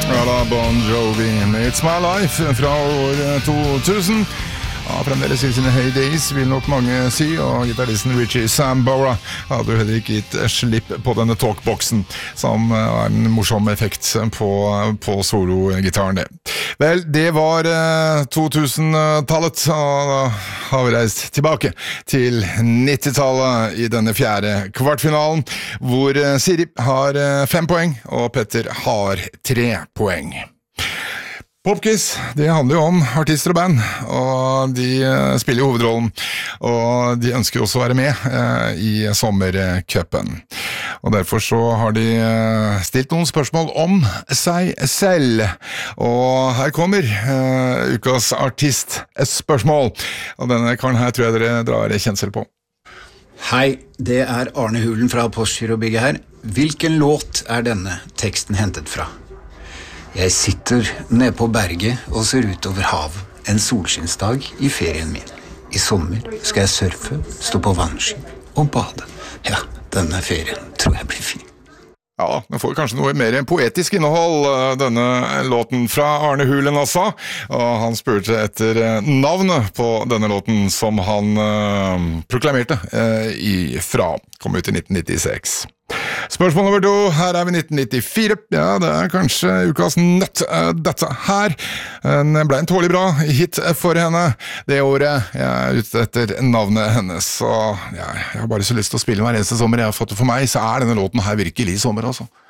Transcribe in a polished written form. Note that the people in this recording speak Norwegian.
Ja da, Bon Jovi, It's My Life fra år 2000. Ja, fremdeles I sine heydays, vil nok mange si, og gitaristen Richie Sambora hadde jo heller ikke gitt slipp på denne talkboxen, som en morsom effekt på solo-gitaren det. Vel, det var 2000-tallet, og da har vi reist tilbake til 90-tallet I denne fjerde kvartfinalen, hvor Siri har 5 poeng, og Petter har 3 poeng. Popquiz, det handler jo om artister og band, og de spiller jo hovedrollen, og de ønsker også å være med I sommercupen. Og derfor så har de stilt noen spørsmål om seg selv, og her kommer ukas artistspørsmål, og denne karen her tror jeg dere drar kjensel på. Hei, det Arne Hulen fra Postgirobygget her. Hvilken låt denne teksten hentet fra? Jeg sitter nede på berget og ser ut over havet en solskinnsdag I ferien min. I sommer skal jeg surfe, stå på vannski og bade. Ja, denne ferien tror jeg blir fin. Ja, den får kanskje noe mer poetisk innhold, denne låten fra Arne Hulen altså, og han spurte etter navnet på denne låten som han proklamerte ifra, kom ut I 1996. Spørsmål nummer 2, her vi 1994, ja, det kanskje ukas nøtt, dette her. Den ble en tålig bra hit for henne det året jeg ute etter navnet hennes, og ja, jeg har bare så lyst til å spille hver eneste sommer jeg har fått det for meg, så denne låten her virkelig sommer altså.